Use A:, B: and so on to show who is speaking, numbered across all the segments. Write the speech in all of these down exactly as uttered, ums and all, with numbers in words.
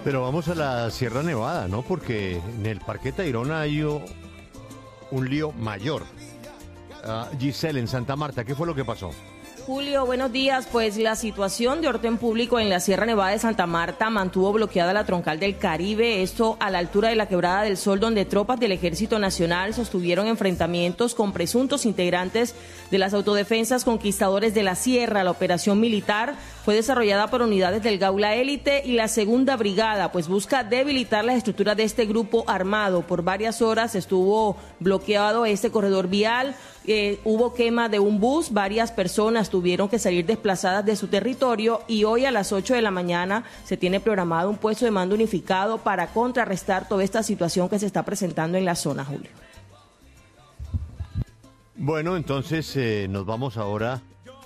A: Pero vamos a la Sierra Nevada, ¿no? Porque en el Parque Tayrona hay o- un lío mayor. Ah, Giselle, en Santa Marta, ¿qué fue lo que pasó?
B: Julio, buenos días. Pues la situación de orden público en la Sierra Nevada de Santa Marta mantuvo bloqueada la troncal del Caribe, esto a la altura de la Quebrada del Sol, donde tropas del Ejército Nacional sostuvieron enfrentamientos con presuntos integrantes de las autodefensas conquistadores de la Sierra. La operación militar fue desarrollada por unidades del Gaula Élite y la Segunda Brigada, pues busca debilitar las estructuras de este grupo armado. Por varias horas estuvo bloqueado este corredor vial. Eh, hubo quema de un bus, varias personas tuvieron que salir desplazadas de su territorio y hoy a las ocho de la mañana se tiene programado un puesto de mando unificado para contrarrestar toda esta situación que se está presentando en la zona, Julio.
A: Bueno, entonces eh, nos vamos ahora.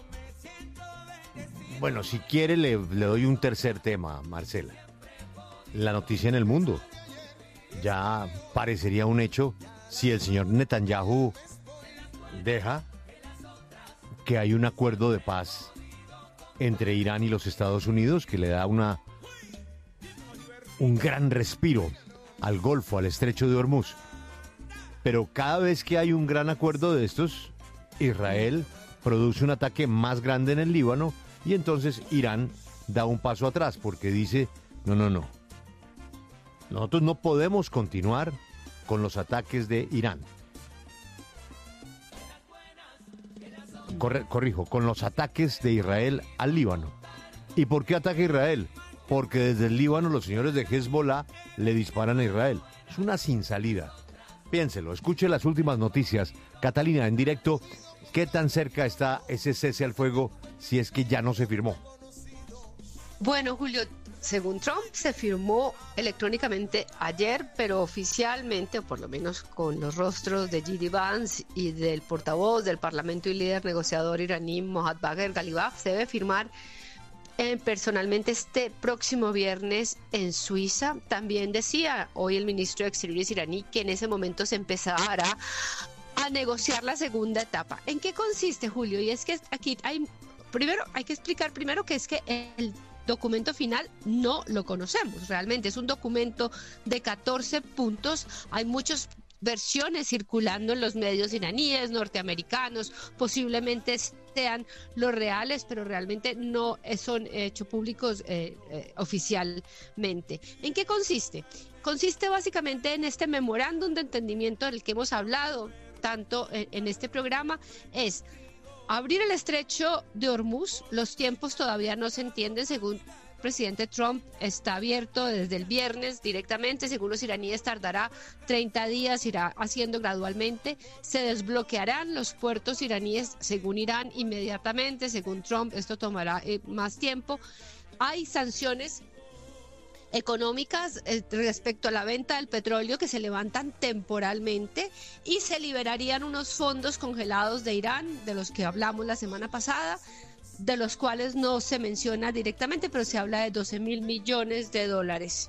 A: Bueno, si quiere le, le doy un tercer tema, Marcela. La noticia en el mundo. Ya parecería un hecho si el señor Netanyahu deja que hay un acuerdo de paz entre Irán y los Estados Unidos que le da una un gran respiro al Golfo, al Estrecho de Hormuz. Pero cada vez que hay un gran acuerdo de estos, Israel produce un ataque más grande en el Líbano y entonces Irán da un paso atrás porque dice, no, no, no. Nosotros no podemos continuar con los ataques de Irán. Corre, corrijo, con los ataques de Israel al Líbano. ¿Y por qué ataca Israel? Porque desde el Líbano los señores de Hezbollah le disparan a Israel. Es una sin salida. Piénselo, escuche las últimas noticias. Catalina, en directo, ¿qué tan cerca está ese cese al fuego si es que ya no se firmó?
C: Bueno, Julio, según Trump, se firmó electrónicamente ayer, pero oficialmente, o por lo menos con los rostros de J D. Vance y del portavoz del Parlamento y líder negociador iraní Mohammad Bagher Ghalibaf, se debe firmar eh, personalmente este próximo viernes en Suiza. También decía hoy el ministro de Exteriores iraní que en ese momento se empezará a negociar la segunda etapa. ¿En qué consiste, Julio? Y es que aquí hay, primero, hay que explicar primero que es que el documento final no lo conocemos. Realmente es un documento de catorce puntos. Hay muchas versiones circulando en los medios iraníes, norteamericanos, posiblemente sean los reales, pero realmente no son hechos públicos eh, eh, oficialmente. ¿En qué consiste? Consiste básicamente en este memorándum de entendimiento del que hemos hablado tanto en, en este programa, es abrir el estrecho de Hormuz. Los tiempos todavía no se entienden. Según el presidente Trump, está abierto desde el viernes directamente. Según los iraníes, tardará treinta días, irá haciendo gradualmente. Se desbloquearán los puertos iraníes, según Irán, inmediatamente. Según Trump, esto tomará eh, más tiempo. Hay sanciones económicas eh, respecto a la venta del petróleo que se levantan temporalmente y se liberarían unos fondos congelados de Irán, de los que hablamos la semana pasada, de los cuales no se menciona directamente, pero se habla de doce mil millones de dólares.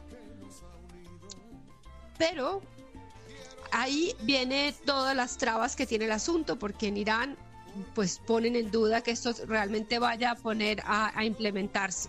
C: Pero ahí viene todas las trabas que tiene el asunto, porque en Irán pues ponen en duda que esto realmente vaya a poner a, a implementarse.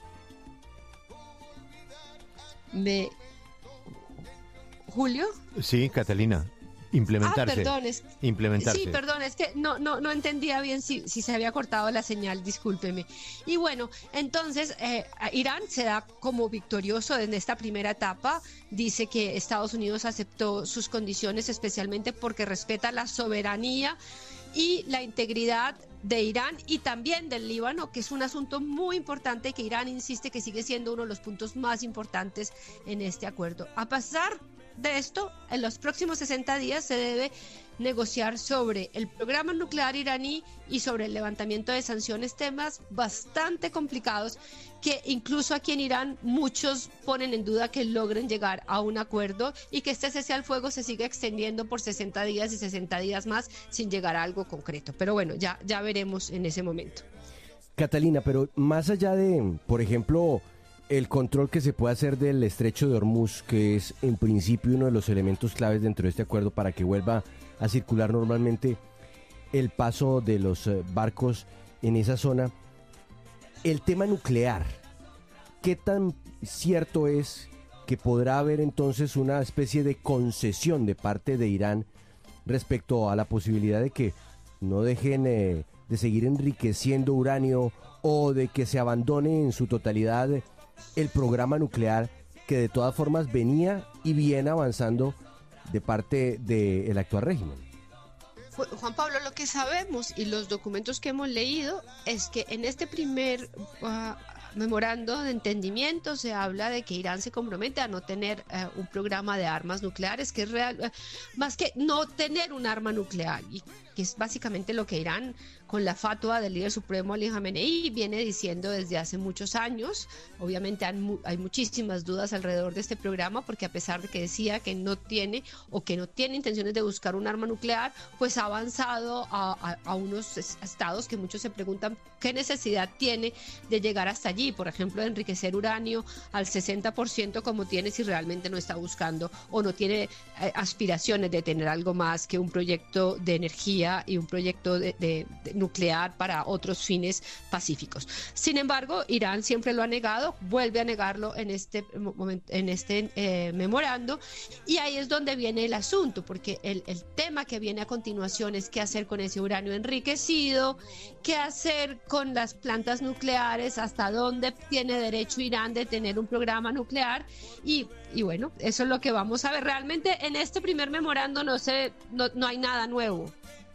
C: Me... ¿Julio?
A: Sí, Catalina, implementarse.
C: Ah, perdón, es...
A: implementarse.
C: Sí, perdón, es que no, no, no entendía bien si, si se había cortado la señal, discúlpeme. Y bueno, entonces eh, Irán se da como victorioso en esta primera etapa. Dice que Estados Unidos aceptó sus condiciones especialmente porque respeta la soberanía y la integridad de Irán y también del Líbano, que es un asunto muy importante que Irán insiste que sigue siendo uno de los puntos más importantes en este acuerdo. A pesar de esto, en los próximos sesenta días se debe negociar sobre el programa nuclear iraní y sobre el levantamiento de sanciones, temas bastante complicados que incluso aquí en Irán muchos ponen en duda que logren llegar a un acuerdo y que este cese al fuego se siga extendiendo por sesenta días y sesenta días más sin llegar a algo concreto. Pero bueno, ya, ya veremos en ese momento.
D: Catalina, pero más allá de, por ejemplo, el control que se puede hacer del estrecho de Hormuz, que es en principio uno de los elementos claves dentro de este acuerdo para que vuelva a circular normalmente el paso de los barcos en esa zona, el tema nuclear, ¿qué tan cierto es que podrá haber entonces una especie de concesión de parte de Irán respecto a la posibilidad de que no dejen eh, de seguir enriqueciendo uranio o de que se abandone en su totalidad el programa nuclear que de todas formas venía y viene avanzando de parte del actual régimen?
C: Juan Pablo, lo que sabemos y los documentos que hemos leído es que en este primer uh, memorando de entendimiento se habla de que Irán se compromete a no tener uh, un programa de armas nucleares, que es real, uh, más que no tener un arma nuclear, y que es básicamente lo que Irán, con la fatua del líder supremo Ali Khamenei, viene diciendo desde hace muchos años. Obviamente han, hay muchísimas dudas alrededor de este programa, porque a pesar de que decía que no tiene o que no tiene intenciones de buscar un arma nuclear, pues ha avanzado a, a, a unos estados que muchos se preguntan qué necesidad tiene de llegar hasta allí, por ejemplo, de enriquecer uranio al sesenta por ciento como tiene, si realmente no está buscando o no tiene eh, aspiraciones de tener algo más que un proyecto de energía y un proyecto de, de, de nuclear para otros fines pacíficos. Sin embargo, Irán siempre lo ha negado, vuelve a negarlo en este momento, en este eh, memorando, y ahí es donde viene el asunto, porque el, el tema que viene a continuación es qué hacer con ese uranio enriquecido, qué hacer con las plantas nucleares, hasta dónde tiene derecho Irán de tener un programa nuclear, y, y bueno, eso es lo que vamos a ver. Realmente en este primer memorando no sé, no, no hay nada nuevo.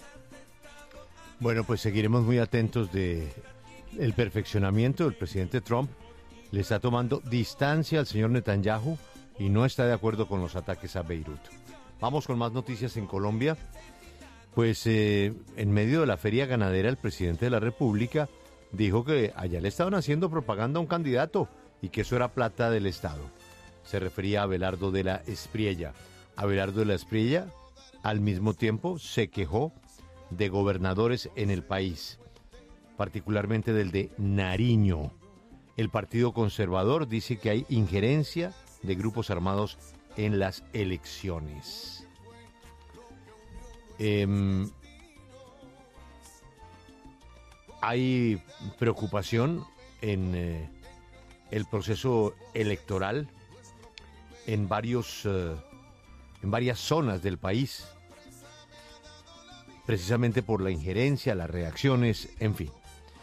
A: Bueno, pues seguiremos muy atentos de el perfeccionamiento del presidente Trump. Le está tomando distancia al señor Netanyahu y no está de acuerdo con los ataques a Beirut. Vamos con más noticias en Colombia. Pues eh, en medio de la feria ganadera, el presidente de la República dijo que allá le estaban haciendo propaganda a un candidato y que eso era plata del Estado. Se refería a Abelardo de la Espriella. Abelardo de la Espriella, al mismo tiempo, se quejó de gobernadores en el país, particularmente del de Nariño. El Partido Conservador dice que hay injerencia de grupos armados en las elecciones. Eh, hay preocupación en eh, el proceso electoral en varios, eh, en varias zonas del país, precisamente por la injerencia, las reacciones, en fin.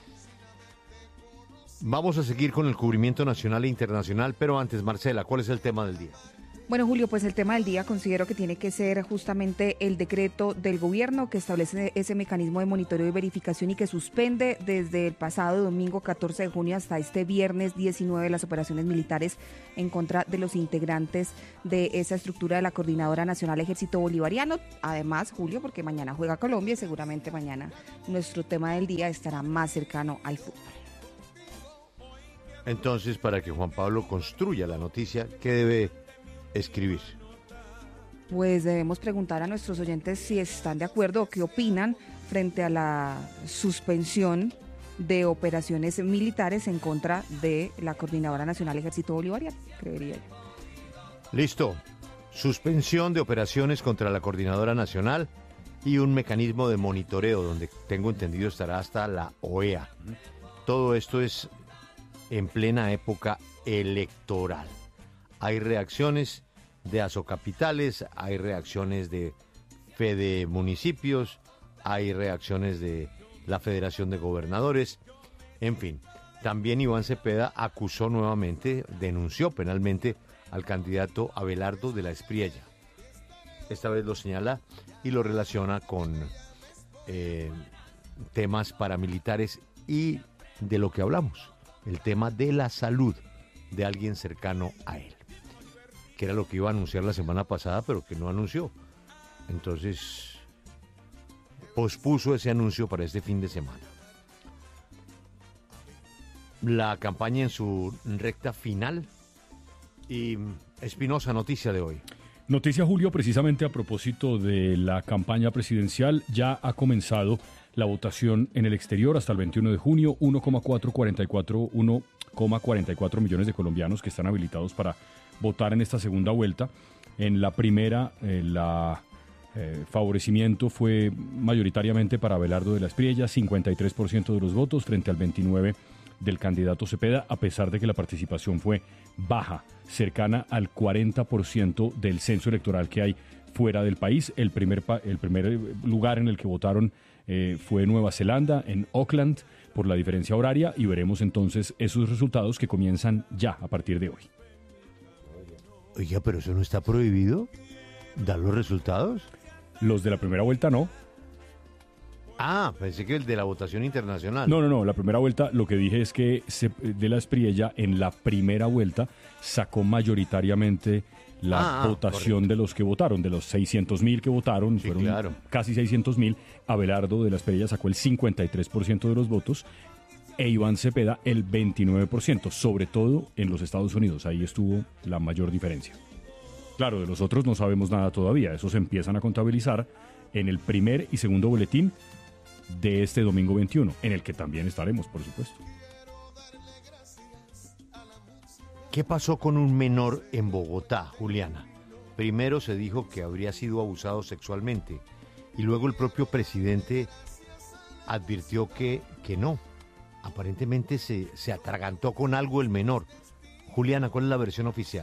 A: Vamos a seguir con el cubrimiento nacional e internacional, pero antes, Marcela, ¿cuál es el tema del día?
E: Bueno, Julio, pues el tema del día considero que tiene que ser justamente el decreto del gobierno que establece ese mecanismo de monitoreo y verificación y que suspende desde el pasado domingo catorce de junio hasta este viernes diecinueve las operaciones militares en contra de los integrantes de esa estructura de la Coordinadora Nacional Ejército Bolivariano. Además, Julio, porque mañana juega Colombia y seguramente mañana nuestro tema del día estará más cercano al fútbol.
A: Entonces, para que Juan Pablo construya la noticia, ¿qué debe escribir?
E: Pues debemos preguntar a nuestros oyentes si están de acuerdo o qué opinan frente a la suspensión de operaciones militares en contra de la Coordinadora Nacional Ejército Bolivariano, creería yo.
A: Listo. Suspensión de operaciones contra la Coordinadora Nacional y un mecanismo de monitoreo donde tengo entendido estará hasta la O E A. Todo esto es en plena época electoral. Hay reacciones de Asocapitales, hay reacciones de Fede Municipios, hay reacciones de la Federación de Gobernadores, en fin. También Iván Cepeda acusó nuevamente, denunció penalmente al candidato Abelardo de la Espriella. Esta vez lo señala y lo relaciona con eh, temas paramilitares y de lo que hablamos, el tema de la salud de alguien cercano a él, que era lo que iba a anunciar la semana pasada, pero que no anunció. Entonces, pospuso ese anuncio para este fin de semana. La campaña en su recta final. Y Espinosa, noticia de hoy.
F: Noticia, Julio, precisamente a propósito de la campaña presidencial, ya ha comenzado la votación en el exterior hasta el veintiuno de junio, uno coma cuarenta y cuatro millones de colombianos que están habilitados para votar en esta segunda vuelta. En la primera, eh, la eh, favorecimiento fue mayoritariamente para Abelardo de la Espriella, cincuenta y tres por ciento de los votos frente al veintinueve por ciento del candidato Cepeda, a pesar de que la participación fue baja, cercana al cuarenta por ciento del censo electoral que hay fuera del país. El primer, pa- el primer lugar en el que votaron eh, fue Nueva Zelanda, en Auckland, por la diferencia horaria, y veremos entonces esos resultados que comienzan ya a partir de hoy.
A: Oiga, pero eso no está prohibido, dar los resultados.
F: Los de la primera vuelta no.
A: Ah, pensé que el de la votación internacional.
F: No, no, no. La primera vuelta, lo que dije es que se- de la Espriella en la primera vuelta sacó mayoritariamente la
A: Ah, ah,
F: votación
A: correcto.
F: de los que votaron, de los seiscientos mil que votaron,
A: Sí,
F: fueron
A: claro.
F: casi seiscientos mil. Abelardo de la Espriella sacó el cincuenta y tres por ciento de los votos e Iván Cepeda el veintinueve por ciento, sobre todo en los Estados Unidos. Ahí estuvo la mayor diferencia. Claro, de los otros no sabemos nada todavía. Esos se empiezan a contabilizar en el primer y segundo boletín de este domingo veintiuno, en el que también estaremos, por supuesto.
A: ¿Qué pasó con un menor en Bogotá, Juliana? Primero se dijo que habría sido abusado sexualmente y luego el propio presidente advirtió que, que no. Aparentemente se, se atragantó con algo el menor. Juliana, ¿cuál es la versión oficial?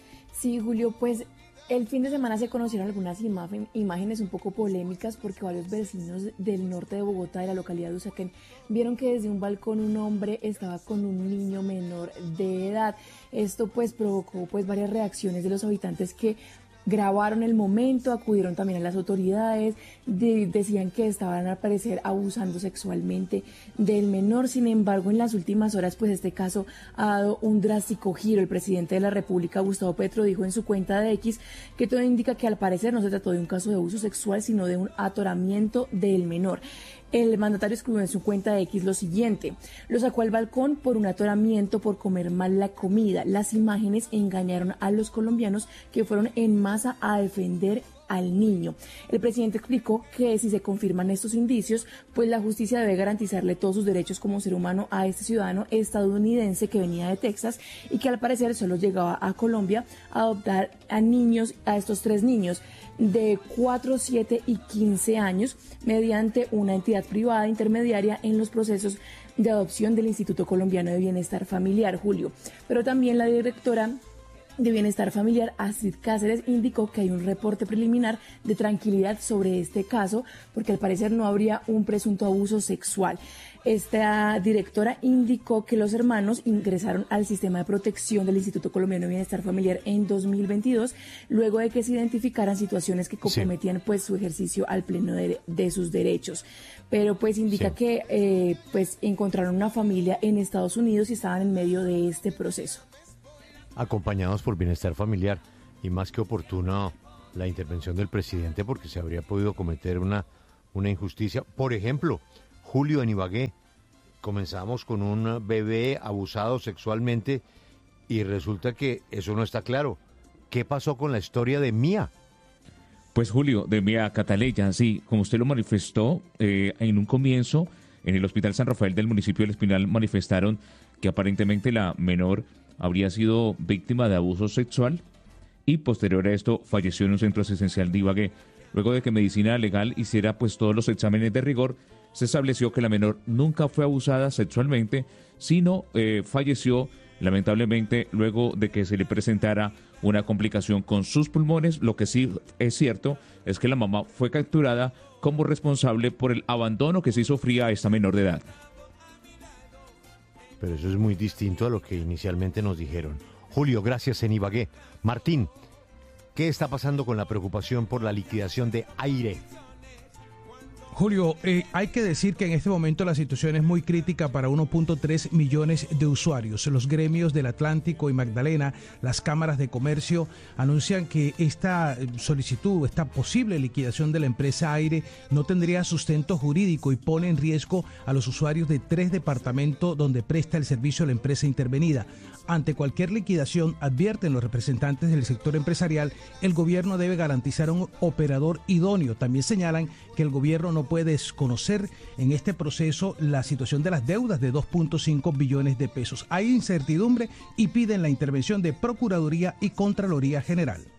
G: Sí, Julio, pues el fin de semana se conocieron algunas imagen- imágenes un poco polémicas porque varios vecinos del norte de Bogotá, de la localidad de Usaquén, vieron que desde un balcón un hombre estaba con un niño menor de edad. Esto pues provocó pues varias reacciones de los habitantes que grabaron el momento, acudieron también a las autoridades, de- decían que estaban al parecer abusando sexualmente del menor. Sin embargo, en las últimas horas, pues este caso ha dado un drástico giro. El presidente de la República, Gustavo Petro, dijo en su cuenta de X que todo indica que al parecer no se trató de un caso de abuso sexual, sino de un atoramiento del menor. El mandatario escribió en su cuenta de X lo siguiente: lo sacó al balcón por un atoramiento por comer mal la comida. Las imágenes engañaron a los colombianos que fueron en masa a defender al niño. El presidente explicó que si se confirman estos indicios, pues la justicia debe garantizarle todos sus derechos como ser humano a este ciudadano estadounidense que venía de Texas y que al parecer solo llegaba a Colombia a adoptar a niños, a estos tres niños de cuatro, siete y quince años mediante una entidad privada intermediaria en los procesos de adopción del Instituto Colombiano de Bienestar Familiar, Julio. Pero también la directora de Bienestar Familiar, Astrid Cáceres, indicó que hay un reporte preliminar de tranquilidad sobre este caso, porque al parecer no habría un presunto abuso sexual. Esta directora indicó que los hermanos ingresaron al sistema de protección del Instituto Colombiano de Bienestar Familiar en dos mil veintidós, luego de que se identificaran situaciones que comprometían pues su ejercicio al pleno de, de sus derechos. Pero pues indica
A: Sí.
G: que eh, pues encontraron una familia en Estados Unidos y estaban en medio de este proceso.
A: Acompañados por Bienestar Familiar, y más que oportuna la intervención del presidente porque se habría podido cometer una, una injusticia. Por ejemplo, Julio, en Ibagué, comenzamos con un bebé abusado sexualmente y resulta que eso no está claro. ¿Qué pasó con la historia de Mía?
H: Pues Julio, de Mía Cataleya, sí, como usted lo manifestó, eh, en un comienzo, en el Hospital San Rafael del municipio del Espinal manifestaron que aparentemente la menor habría sido víctima de abuso sexual y posterior a esto falleció en un centro asistencial de Ibagué. Luego de que Medicina Legal hiciera pues todos los exámenes de rigor, se estableció que la menor nunca fue abusada sexualmente, sino eh, falleció lamentablemente luego de que se le presentara una complicación con sus pulmones. Lo que sí es cierto es que la mamá fue capturada como responsable por el abandono que sí sufría a esta menor de edad.
A: Pero eso es muy distinto a lo que inicialmente nos dijeron. Julio, gracias en Ibagué. Martín, ¿qué está pasando con la preocupación por la liquidación de Aire?
I: Julio, eh, hay que decir que en este momento la situación es muy crítica para uno punto tres millones de usuarios. Los gremios del Atlántico y Magdalena, las cámaras de comercio, anuncian que esta solicitud, esta posible liquidación de la empresa Aire no tendría sustento jurídico y pone en riesgo a los usuarios de tres departamentos donde presta el servicio la empresa intervenida. Ante cualquier liquidación, advierten los representantes del sector empresarial, el gobierno debe garantizar un operador idóneo. También señalan que el gobierno no puede desconocer en este proceso la situación de las deudas de dos punto cinco billones de pesos. Hay incertidumbre y piden la intervención de Procuraduría y Contraloría General.